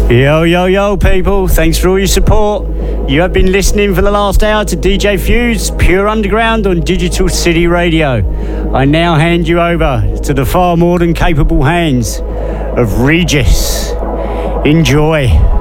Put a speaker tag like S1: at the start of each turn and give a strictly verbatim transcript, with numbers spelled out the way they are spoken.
S1: Yo, yo, yo, people. Thanks for all your support. You have been listening for the last hour to D J Fuse, Pure Underground on Digital City Radio. I now hand you over to the far more than capable hands of Regis. Enjoy.